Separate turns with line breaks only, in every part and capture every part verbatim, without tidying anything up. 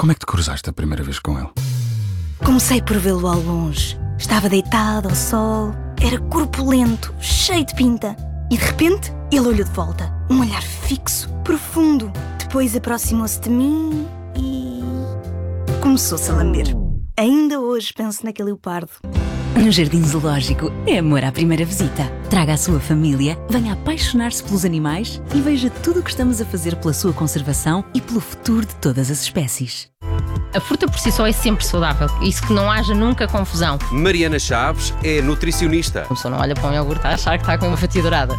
Como é que te cruzaste a primeira vez com ele?
Comecei por vê-lo ao longe. Estava deitado ao sol, era corpulento, cheio de pinta. E de repente, ele olhou de volta. Um olhar fixo, profundo. Depois aproximou-se de mim e... começou-se a lamber. Ainda hoje penso naquele leopardo.
No Jardim Zoológico é amor à primeira visita. Traga a sua família, venha apaixonar-se pelos animais e veja tudo o que estamos a fazer pela sua conservação e pelo futuro de todas as espécies.
A fruta por si só é sempre saudável, isso que não haja nunca confusão.
Mariana Chaves é nutricionista.
A pessoa não olha para um iogurte a achar que está com uma fatia dourada.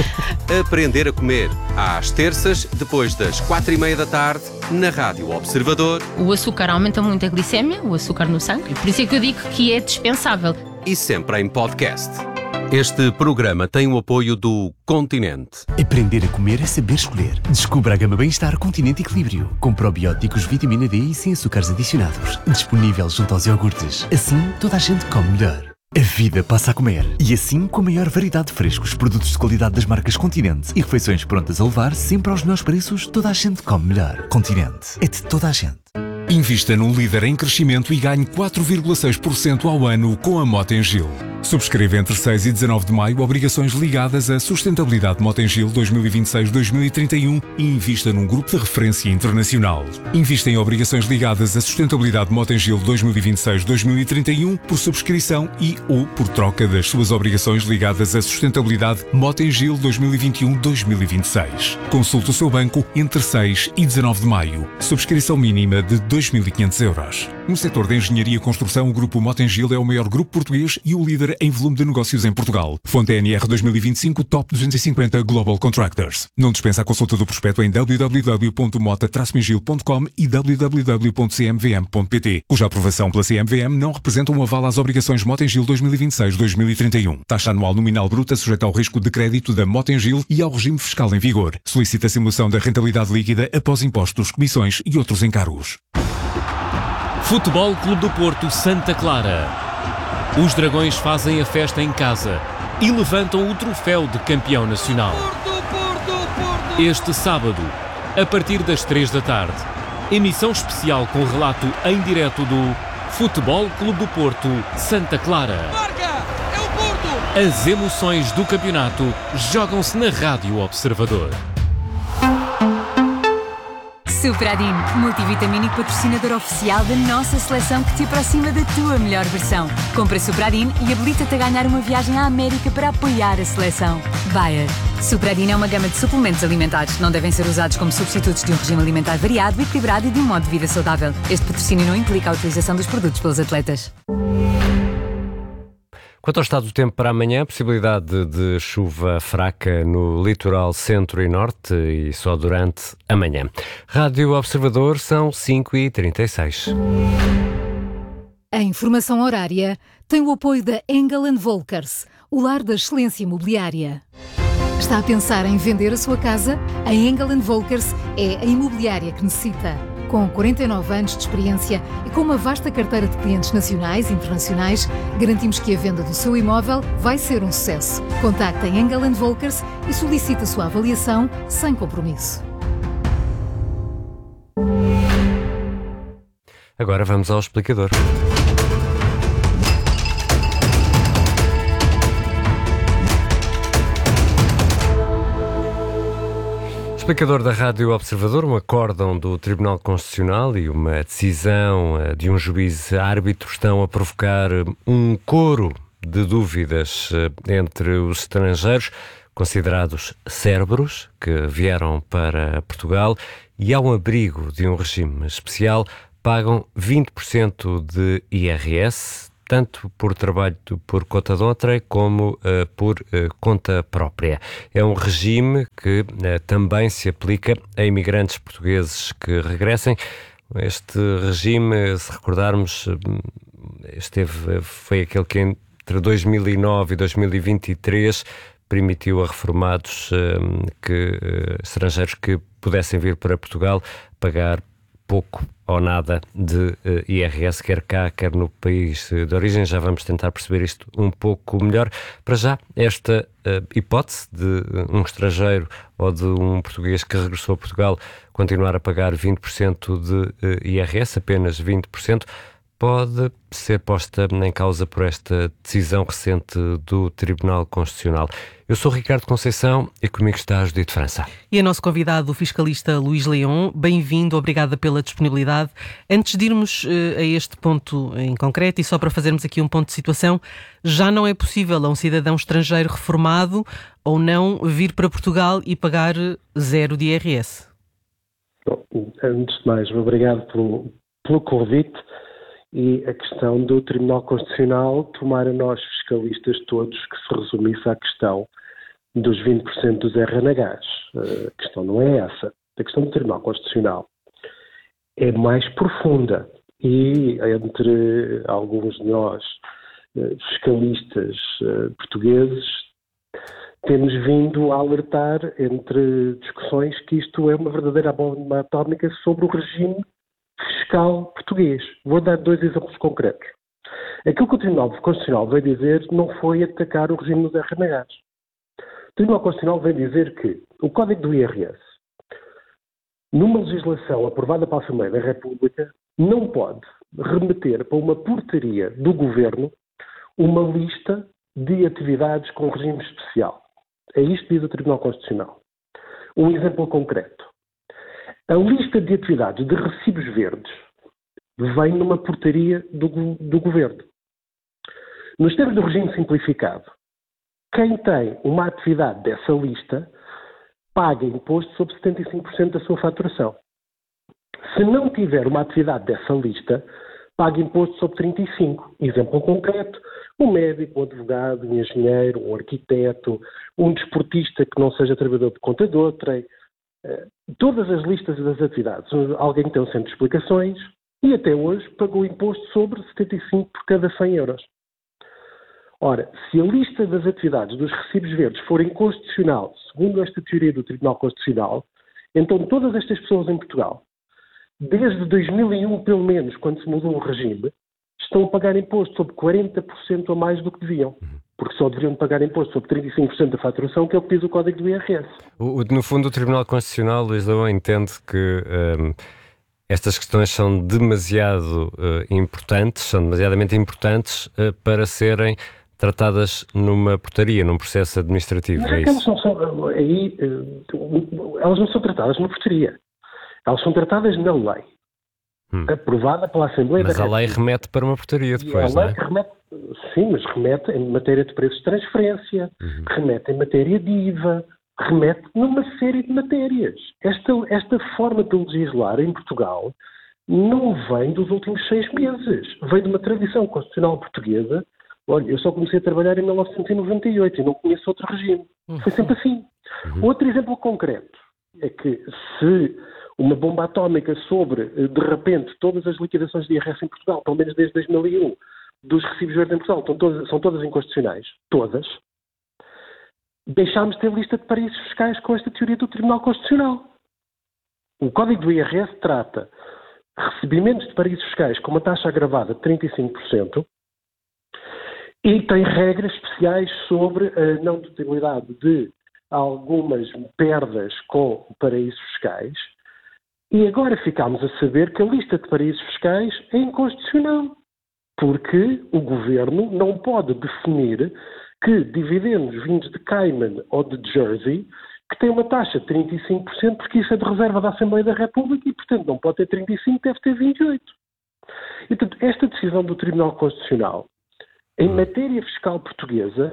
Aprender a comer, às terças, depois das quatro e meia da tarde, na Rádio Observador.
O açúcar aumenta muito a glicémia, o açúcar no sangue, por isso é que eu digo que é dispensável.
E sempre em podcast. Este programa tem o apoio do Continente.
Aprender a comer é saber escolher. Descubra a gama Bem-Estar Continente Equilíbrio, com probióticos, vitamina D e sem açúcares adicionados. Disponível junto aos iogurtes. Assim, toda a gente come melhor. A vida passa a comer. E assim, com a maior variedade de frescos, produtos de qualidade das marcas Continente e refeições prontas a levar, sempre aos melhores preços, toda a gente come melhor. Continente. É de toda a gente.
Invista num líder em crescimento e ganhe quatro vírgula seis por cento ao ano com a Motengil. Subscreva entre seis e dezanove de maio obrigações ligadas à sustentabilidade Motengil dois mil e vinte e seis a dois mil e trinta e um e invista num grupo de referência internacional. Invista em obrigações ligadas à sustentabilidade Motengil dois mil e vinte e seis a dois mil e trinta e um por subscrição e ou por troca das suas obrigações ligadas à sustentabilidade Motengil dois mil e vinte e um a dois mil e vinte e seis. Consulte o seu banco entre seis e dezanove de maio. Subscrição mínima de dois mil e quinhentos euros. No setor da engenharia e construção, o grupo Motengil é o maior grupo português e o líder em volume de negócios em Portugal. Fonte N R dois mil e vinte e cinco Top duzentos e cinquenta Global Contractors. Não dispensa a consulta do prospecto em w w w ponto mota traço mingil ponto com e w w w ponto c m v m ponto p t, cuja aprovação pela C M V M não representa um aval às obrigações Motengil dois mil e vinte e seis a dois mil e trinta e um. Taxa anual nominal bruta sujeita ao risco de crédito da Motengil e ao regime fiscal em vigor. Solicita a simulação da rentabilidade líquida após impostos, comissões e outros encargos.
Futebol Clube do Porto Santa Clara. Os Dragões fazem a festa em casa e levantam o troféu de campeão nacional.
Porto, Porto, Porto.
Este sábado, a partir das três da tarde, emissão especial com relato em direto do Futebol Clube do Porto Santa Clara.
Marca! É o Porto!
As emoções do campeonato jogam-se na Rádio Observador.
Supradin, multivitamínico patrocinador oficial da nossa seleção que te aproxima da tua melhor versão. Compra Supradin e habilita-te a ganhar uma viagem à América para apoiar a seleção. Bayer. Supradin é uma gama de suplementos alimentares. Não devem ser usados como substitutos de um regime alimentar variado, equilibrado e de um modo de vida saudável. Este patrocínio não implica a utilização dos produtos pelos atletas.
Quanto ao estado do tempo para amanhã, possibilidade de chuva fraca no litoral centro e norte e só durante a manhã. Rádio Observador, são cinco e trinta e seis.
A informação horária tem o apoio da Engel and Volkers, o lar da excelência imobiliária. Está a pensar em vender a sua casa? A Engel and Volkers é a imobiliária que necessita. Com quarenta e nove anos de experiência e com uma vasta carteira de clientes nacionais e internacionais, garantimos que a venda do seu imóvel vai ser um sucesso. Contacte a Engel and Volkers e solicite a sua avaliação sem compromisso.
Agora vamos ao explicador. Explicador da Rádio Observador, um acórdão do Tribunal Constitucional e uma decisão de um juiz árbitro estão a provocar um coro de dúvidas entre os estrangeiros considerados cérebros que vieram para Portugal e ao abrigo de um regime especial pagam vinte por cento de I R S, tanto por trabalho por conta de outrem como uh, por uh, conta própria. É um regime que uh, também se aplica a imigrantes portugueses que regressem. Este regime, se recordarmos, esteve, foi aquele que entre dois mil e nove e dois mil e vinte e três permitiu a reformados uh, que, uh, estrangeiros que pudessem vir para Portugal pagar pouco ou nada de uh, I R S, quer cá, quer no país de origem. Já vamos tentar perceber isto um pouco melhor. Para já, esta uh, hipótese de um estrangeiro ou de um português que regressou a Portugal continuar a pagar vinte por cento de uh, I R S, apenas vinte por cento, pode ser posta em causa por esta decisão recente do Tribunal Constitucional. Eu sou Ricardo Conceição e comigo está a Judite França.
E a nosso convidado, o fiscalista Luís Leão. Bem-vindo, obrigada pela disponibilidade. Antes de irmos uh, a este ponto em concreto, e só para fazermos aqui um ponto de situação, já não é possível a um cidadão estrangeiro reformado ou não vir para Portugal e pagar zero de I R S?
Bom, antes de mais, obrigado pelo, pelo convite. E a questão do Tribunal Constitucional tomar a nós, fiscalistas todos, que se resumisse à questão dos vinte por cento dos R N Hs. A questão não é essa. A questão do Tribunal Constitucional é mais profunda e entre alguns de nós, fiscalistas portugueses, temos vindo a alertar entre discussões que isto é uma verdadeira bomba atómica sobre o regime fiscal português. Vou dar dois exemplos concretos. Aquilo que o Tribunal Constitucional veio dizer não foi atacar o regime dos R N Hs. O Tribunal Constitucional veio dizer que o Código do I R S, numa legislação aprovada pela Assembleia da República, não pode remeter para uma portaria do Governo uma lista de atividades com regime especial. É isto que diz o Tribunal Constitucional. Um exemplo concreto. A lista de atividades de recibos verdes vem numa portaria do, do Governo. Nos termos do regime simplificado, quem tem uma atividade dessa lista paga imposto sobre setenta e cinco por cento da sua faturação. Se não tiver uma atividade dessa lista, paga imposto sobre trinta e cinco por cento. Exemplo concreto, um médico, um advogado, um engenheiro, um arquiteto, um desportista que não seja trabalhador de conta de outrem. Todas as listas das atividades, alguém tem um centro de explicações e até hoje pagou imposto sobre setenta e cinco por cada cem euros. Ora, se a lista das atividades dos recibos verdes for inconstitucional, segundo esta teoria do Tribunal Constitucional, então todas estas pessoas em Portugal, desde dois mil e um pelo menos, quando se mudou o regime, estão a pagar imposto sobre quarenta por cento a mais do que deviam. Porque só deveriam pagar imposto sobre trinta e cinco por cento da faturação, que é o que diz o Código do I R S.
O, no fundo, o Tribunal Constitucional, Luís Leão, entende que um, estas questões são demasiado uh, importantes, são demasiadamente importantes uh, para serem tratadas numa portaria, num processo administrativo.
Mas é, é que elas não são, aí, uh, elas não são tratadas numa portaria. Elas são tratadas na lei. Hum. Aprovada pela Assembleia
mas
da
República. Mas a lei remete para uma portaria depois,
não é?
Remete,
sim, mas remete em matéria de preços de transferência, uhum. remete em matéria de I V A, remete numa série de matérias. Esta, esta forma de legislar em Portugal não vem dos últimos seis meses. Vem de uma tradição constitucional portuguesa. Olha, eu só comecei a trabalhar em mil novecentos e noventa e oito e não conheço outro regime. Uhum. Foi sempre assim. Uhum. Outro exemplo concreto é que se uma bomba atómica sobre, de repente, todas as liquidações de I R S em Portugal, pelo menos desde dois mil e um, dos recibos verdes em Portugal, estão todas, são todas inconstitucionais. Todas. Deixámos de ter lista de paraísos fiscais com esta teoria do Tribunal Constitucional. O Código do I R S trata recebimentos de paraísos fiscais com uma taxa agravada de trinta e cinco por cento e tem regras especiais sobre a não dedutíbilidade de algumas perdas com paraísos fiscais. E agora ficámos a saber que a lista de paraísos fiscais é inconstitucional, porque o Governo não pode definir que dividendos vindos de Cayman ou de Jersey, que têm uma taxa de trinta e cinco por cento, porque isso é de reserva da Assembleia da República e, portanto, não pode ter trinta e cinco por cento, deve ter vinte e oito por cento. E, portanto, esta decisão do Tribunal Constitucional, em matéria fiscal portuguesa,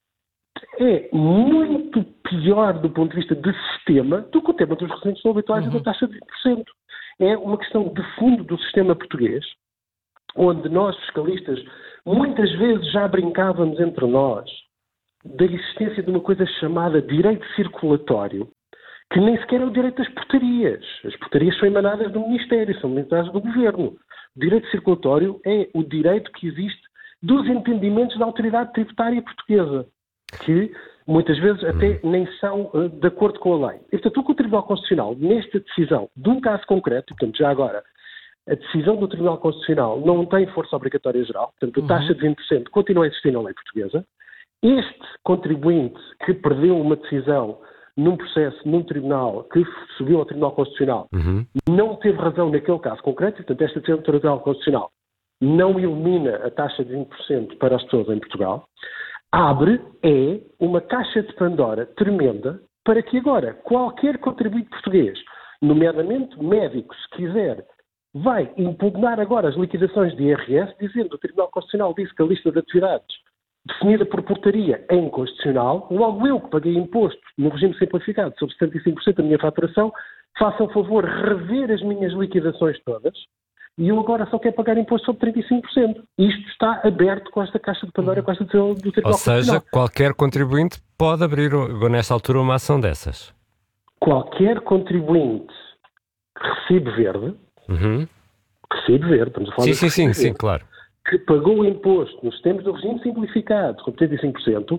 é muito pior do ponto de vista de sistema do que o tema dos residentes não habituais uhum. da taxa de vinte por cento. É uma questão de fundo do sistema português, onde nós, fiscalistas, muitas vezes já brincávamos entre nós da existência de uma coisa chamada direito circulatório, que nem sequer é o direito das portarias. As portarias são emanadas do Ministério, são emanadas do Governo. O direito circulatório é o direito que existe dos entendimentos da autoridade tributária portuguesa. que muitas vezes até nem são uh, de acordo com a lei. E, portanto, o que o Tribunal Constitucional, nesta decisão de um caso concreto, portanto, já agora, a decisão do Tribunal Constitucional não tem força obrigatória geral, portanto, a taxa de vinte por cento continua a existir na lei portuguesa. Este contribuinte que perdeu uma decisão num processo, num tribunal, que subiu ao Tribunal Constitucional, uhum. não teve razão naquele caso concreto, portanto, esta decisão do Tribunal Constitucional não elimina a taxa de vinte por cento para as pessoas em Portugal, abre, é, uma caixa de Pandora tremenda para que agora qualquer contribuinte português, nomeadamente médico, se quiser, vai impugnar agora as liquidações de I R S, dizendo que o Tribunal Constitucional disse que a lista de atividades definida por portaria é inconstitucional, logo eu que paguei imposto no regime simplificado sobre setenta e cinco por cento da minha faturação, façam favor rever as minhas liquidações todas e eu agora só quero pagar imposto sobre trinta e cinco por cento. Isto está aberto com esta caixa de Pandora, com esta decisão do Tribunal Constitucional.
Ou seja, qualquer contribuinte pode abrir, nesta altura, uma ação dessas?
Qualquer contribuinte que recibe verde, uhum. recibe verde, estamos a falar
sim,
de
sim, sim,
verde,
sim, claro.
que pagou o imposto nos termos do regime simplificado, com setenta e cinco por cento,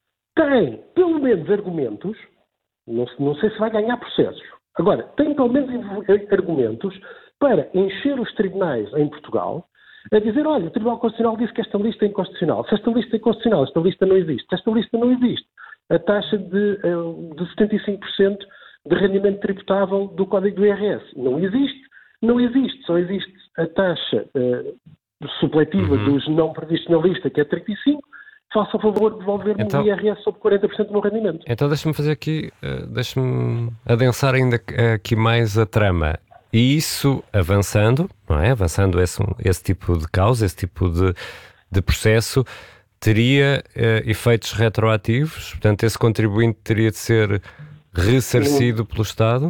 tem, pelo menos, argumentos, não, não sei se vai ganhar processos, agora, tem pelo menos argumentos para encher os tribunais em Portugal a dizer, olha, o Tribunal Constitucional disse que esta lista é inconstitucional. Se esta lista é constitucional, esta lista não existe. Se esta lista não existe, a taxa de, de setenta e cinco por cento de rendimento tributável do Código do I R S não existe. Não existe. Só existe a taxa uh, supletiva uhum. dos não previstos na lista, que é trinta e cinco por cento. Faça o favor de devolver-me então, o I R S sobre quarenta por cento do meu rendimento.
Então deixa-me fazer aqui, uh, deixa-me adensar ainda aqui mais a trama. E isso avançando, não é? Avançando esse, esse tipo de causa, esse tipo de, de processo, teria uh, efeitos retroativos? Portanto, esse contribuinte teria de ser ressarcido pelo Estado?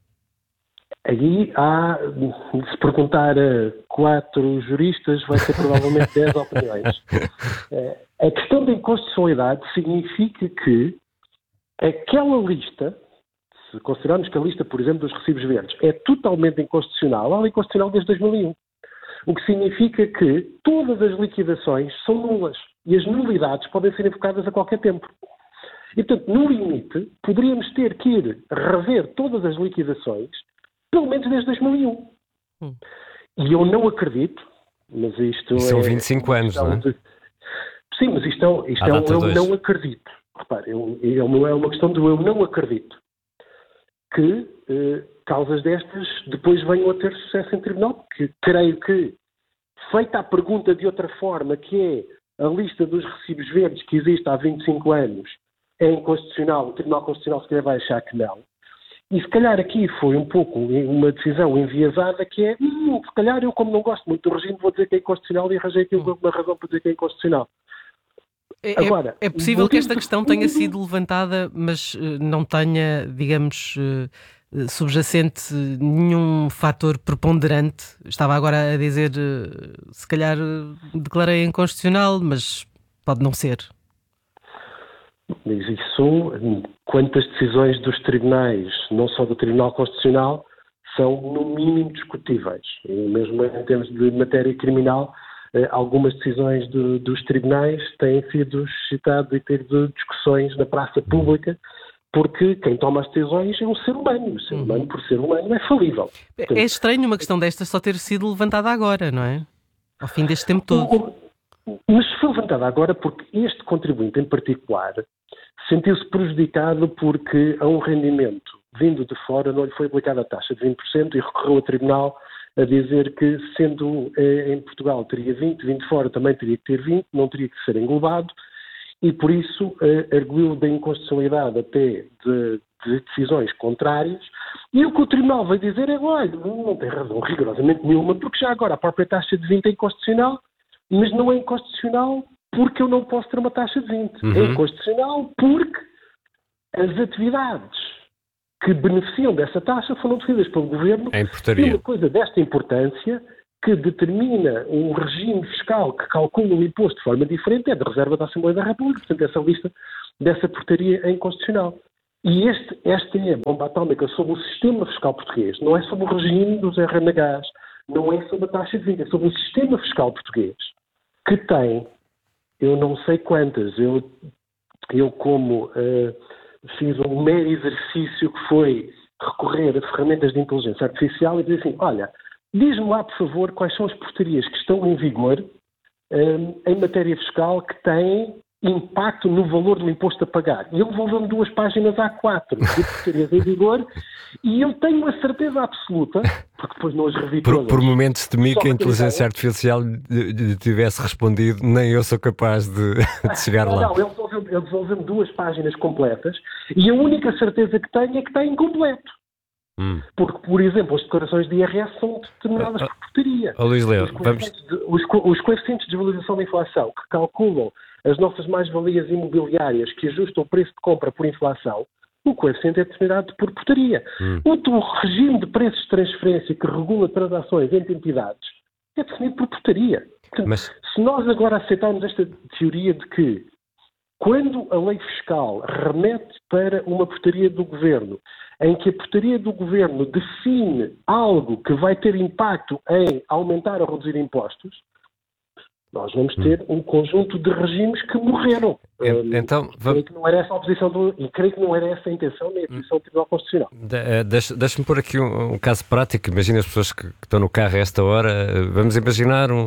Aí há, se perguntar a quatro juristas, vai ser provavelmente dez opiniões. A questão da inconstitucionalidade significa que aquela lista, se considerarmos que a lista, por exemplo, dos recibos verdes é totalmente inconstitucional, ela é inconstitucional desde dois mil e um. O que significa que todas as liquidações são nulas e as nulidades podem ser invocadas a qualquer tempo. E, portanto, no limite, poderíamos ter que ir rever todas as liquidações pelo menos desde dois mil e um. Hum. E eu não acredito, mas isto
São
é...
vinte e cinco anos, não é?
De... Sim, mas isto é, isto é um eu dois. não acredito. Repare, eu, eu, não é uma questão do eu não acredito que eh, causas destas depois venham a ter sucesso em tribunal, porque creio que, feita a pergunta de outra forma, que é a lista dos recibos verdes que existe há vinte e cinco anos, é inconstitucional, o Tribunal Constitucional se calhar vai achar que não. E se calhar aqui foi um pouco uma decisão enviesada que é, hum, se calhar eu como não gosto muito do regime vou dizer que é inconstitucional e arranjei aqui uma razão para dizer que é inconstitucional.
É, Agora, é possível que esta questão tenha sido levantada, mas uh, não tenha, digamos, uh, subjacente nenhum fator preponderante. Estava agora a dizer, uh, se calhar uh, declarei inconstitucional, mas pode não ser.
Mas isso, quantas decisões dos tribunais, não só do Tribunal Constitucional, são no mínimo discutíveis. E mesmo em termos de matéria criminal, algumas decisões do, dos tribunais têm sido suscitadas e tido discussões na praça pública, porque quem toma as decisões é um ser humano. O ser humano, por ser humano, é falível.
Portanto, é estranho uma questão destas só ter sido levantada agora, não é? Ao fim deste tempo todo.
Mas foi levantada agora porque este contribuinte em particular sentiu-se prejudicado porque a um rendimento vindo de fora não lhe foi aplicada a taxa de vinte por cento e recorreu ao tribunal a dizer que, sendo eh, em Portugal teria vinte, vindo de fora também teria que ter vinte, não teria que ser englobado, e por isso eh, arguiu da inconstitucionalidade até de, de decisões contrárias, e o que o tribunal vai dizer é, olha, não tem razão rigorosamente nenhuma, porque já agora a própria taxa de vinte é inconstitucional, mas não é inconstitucional porque eu não posso ter uma taxa de vinte. Uhum. É inconstitucional porque as atividades que beneficiam dessa taxa foram definidas pelo Governo e uma coisa desta importância que determina um regime fiscal que calcula o imposto de forma diferente é da reserva da Assembleia da República. Portanto, essa lista dessa portaria é inconstitucional. E este, esta é a bomba atómica sobre o sistema fiscal português. Não é sobre o regime dos R N Hs, não é sobre a taxa de vinte, é sobre o sistema fiscal português que tem, eu não sei quantas, eu eu como uh, fiz um mero exercício que foi recorrer a ferramentas de inteligência artificial e dizer assim, olha, diz-me lá, por favor, quais são as portarias que estão em vigor um, em matéria fiscal que têm impacto no valor do imposto a pagar. E ele devolveu-me duas páginas A quatro de portarias em vigor e eu tenho a certeza absoluta, porque depois não as revi
por,
todas.
Por momentos temi que a inteligência artificial lhe tivesse respondido, nem eu sou capaz de, de chegar
não,
lá.
Não, ele devolveu-me, ele devolveu-me duas páginas completas e a única certeza que tenho é que está incompleto. Hum. Porque, por exemplo, as declarações de I R S são determinadas por portaria.
Oh, Luís Leão,
os, coeficientes
vamos...
de, os, co- os coeficientes de desvalorização da inflação que calculam as nossas mais-valias imobiliárias que ajustam o preço de compra por inflação, o coeficiente é determinado por portaria. Hum. O regime de preços de transferência que regula transações entre entidades é definido por portaria. Portanto, Mas... se nós agora aceitarmos esta teoria de que quando a lei fiscal remete para uma portaria do Governo, em que a portaria do Governo define algo que vai ter impacto em aumentar ou reduzir impostos, nós vamos ter um conjunto de regimes que morreram.
Então,
vamos... creio que não era essa a posição do... e creio que não era essa a intenção nem a posição do Tribunal Constitucional.
De, deixa, deixa-me pôr aqui um, um caso prático. Imagina as pessoas que, que estão no carro a esta hora. Vamos imaginar um,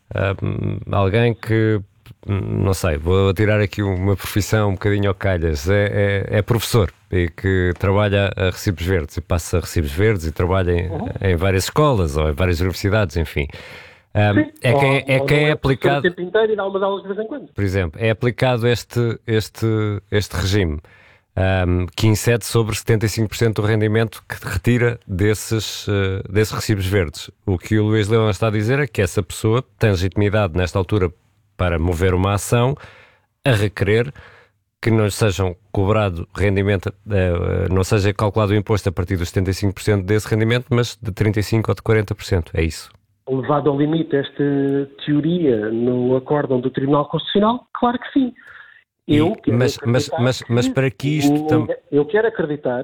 um, alguém que, não sei, vou tirar aqui uma profissão um bocadinho ao calhas, é, é, é professor e que trabalha a recibos verdes e passa a recibos verdes e trabalha em, uhum. em várias escolas ou em várias universidades, enfim. Um, é quem é, é, quem é aplicado,
o tempo inteiro e dá umas aulas de vez em quando.
Por exemplo, é aplicado este, este, este regime um, que incide sobre setenta e cinco por cento do rendimento que retira desses, uh, desses recibos verdes. O que o Luís Leão está a dizer é que essa pessoa tem legitimidade nesta altura para mover uma ação a requerer que não sejam cobrado rendimento, uh, não seja calculado o imposto a partir dos setenta e cinco por cento desse rendimento, mas de trinta e cinco por cento ou de quarenta por cento. É isso.
Levado ao limite esta teoria no acórdão do Tribunal Constitucional? Claro que sim. Eu
e, mas, mas, mas, mas para que isto... Tam...
Eu quero acreditar,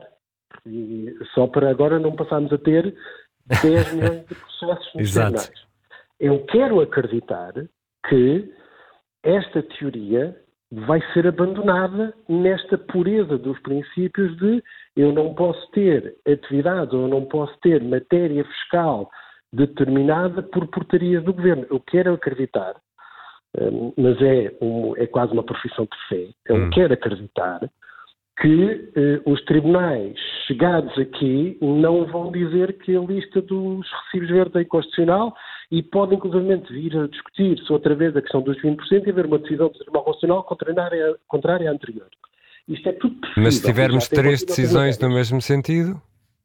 e só para agora não passarmos a ter dez milhões de processos nos tribunais. Eu quero acreditar que esta teoria vai ser abandonada nesta pureza dos princípios de eu não posso ter atividade ou não posso ter matéria fiscal determinada por portarias do Governo. Eu quero acreditar, mas é, um, é quase uma profissão de fé, eu hum. quero acreditar que eh, os tribunais chegados aqui não vão dizer que a lista dos recibos verdes é inconstitucional e podem, inclusive, vir a discutir-se outra vez a questão dos vinte por cento e haver uma decisão do Tribunal Constitucional contrária, contrária à anterior. Isto é tudo possível.
Mas se tivermos três decisões no mesmo sentido...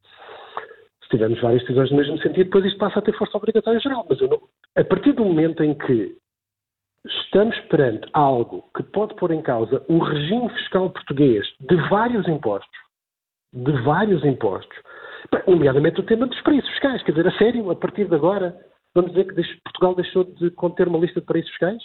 Se tivermos várias decisões no mesmo sentido, depois isto passa a ter força obrigatória geral. Mas eu não... a partir do momento em que estamos perante algo que pode pôr em causa o regime fiscal português de vários impostos, de vários impostos, nomeadamente o tema dos paraísos fiscais, quer dizer, a sério, a partir de agora, vamos dizer que Portugal deixou de conter uma lista de paraísos fiscais?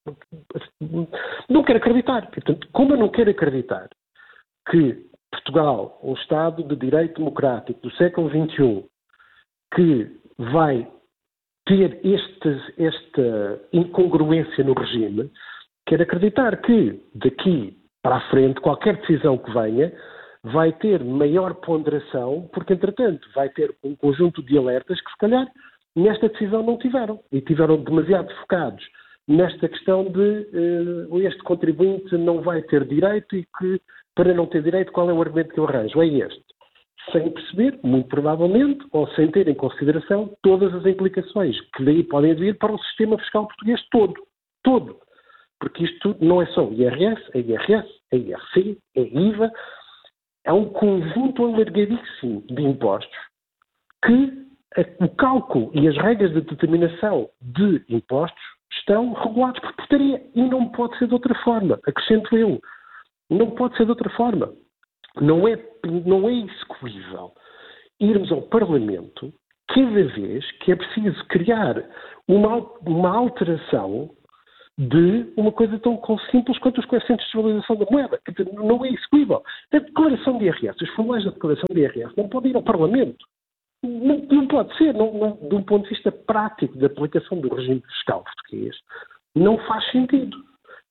Não quero acreditar. Portanto, como eu não quero acreditar que Portugal, um Estado de direito democrático do século vinte e um, que vai ter este, esta incongruência no regime, quero acreditar que daqui para a frente, qualquer decisão que venha, vai ter maior ponderação, porque entretanto vai ter um conjunto de alertas que se calhar nesta decisão não tiveram, e tiveram demasiado focados nesta questão de uh, este contribuinte não vai ter direito e que para não ter direito, qual é o argumento que eu arranjo? É este. Sem perceber, muito provavelmente, ou sem ter em consideração todas as implicações que daí podem vir para o sistema fiscal português todo. Todo. Porque isto não é só o I R S, é I R S, é I R C, é I V A. É um conjunto alargadíssimo de impostos que a, o cálculo e as regras de determinação de impostos estão regulados por portaria. E não pode ser de outra forma. Acrescento eu. Não pode ser de outra forma. Não é, não é execuível irmos ao Parlamento cada vez que é preciso criar uma, uma alteração de uma coisa tão simples quanto os coeficientes de desvalorização da moeda. Não é execuível. A declaração de I R S, os formulários da declaração de I R S não podem ir ao Parlamento. Não, não pode ser. Não, não, de um ponto de vista prático da aplicação do regime fiscal português, não faz sentido.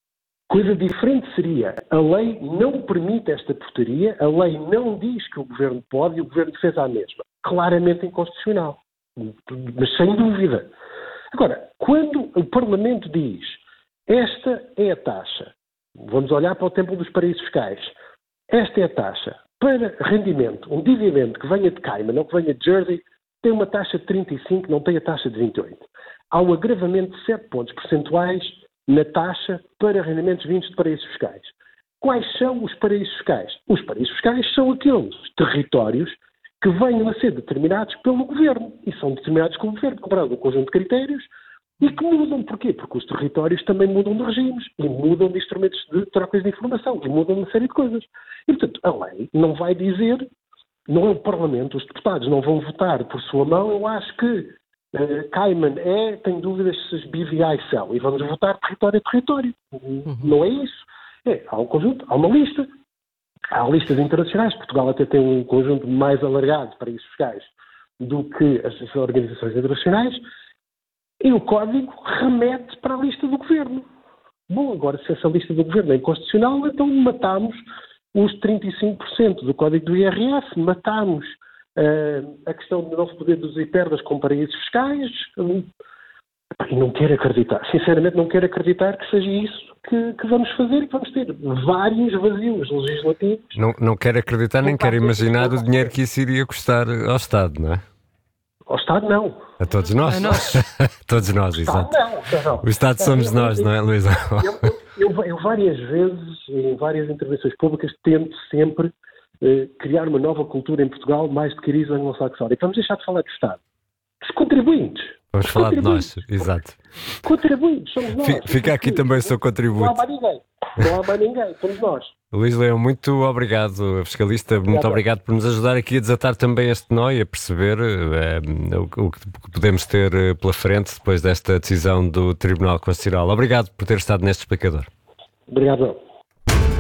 Coisa diferente seria, a lei não permite esta portaria, a lei não diz que o Governo pode e o Governo fez a mesma. Claramente inconstitucional, mas sem dúvida. Agora, quando o Parlamento diz, esta é a taxa, vamos olhar para o tempo dos paraísos fiscais, esta é a taxa, para rendimento, um dividendo que venha de Cayman ou que venha de Jersey, tem uma taxa de trinta e cinco, não tem a taxa de vinte e oito. Há um agravamento de sete pontos percentuais na taxa para rendimentos vindos de paraísos fiscais. Quais são os paraísos fiscais? Os paraísos fiscais são aqueles territórios que venham a ser determinados pelo Governo e são determinados pelo Governo, comparado um conjunto de critérios e que mudam. Porquê? Porque os territórios também mudam de regimes e mudam de instrumentos de trocas de informação e mudam uma série de coisas. E, portanto, a lei não vai dizer, não é o Parlamento, os deputados não vão votar por sua mão. Eu acho que Uh, Cayman é, tenho dúvidas se as B V I são, e vamos votar território a território. Uhum. Não é isso. É, há um conjunto, há uma lista, há listas internacionais. Portugal até tem um conjunto mais alargado de paraísos fiscais do que as organizações internacionais, e o código remete para a lista do Governo. Bom, agora se essa lista do Governo é inconstitucional, então matamos os trinta e cinco por cento do código do I R S, matamos Uh, a questão do não se poder deduzir perdas com paraísos fiscais, um, e não quero acreditar, sinceramente não quero acreditar que seja isso que, que vamos fazer e que vamos ter vários vazios legislativos.
Não, não quero acreditar, nem quero imaginar o dinheiro que isso iria custar ao Estado, não é?
Ao Estado não.
A todos nós.
A nós.
Todos nós, exato. Não, não. O Estado somos não, nós, eu, não é, Luísa?
Eu, eu, eu várias vezes, em várias intervenções públicas, tento sempre Uh, criar uma nova cultura em Portugal mais de cariz anglo-saxónica. Vamos deixar de falar do Estado. Dos contribuintes.
Vamos falar de nós, exato.
Contribuintes, somos nós.
Fica, fica aqui também o seu contributo.
Não há mais ninguém. Não há mais ninguém, somos nós.
Luís Leão, muito obrigado, fiscalista, obrigado. Muito obrigado por nos ajudar aqui a desatar também este nó e a perceber uh, o, o que podemos ter pela frente depois desta decisão do Tribunal Constitucional. Obrigado por ter estado neste explicador.
Obrigado.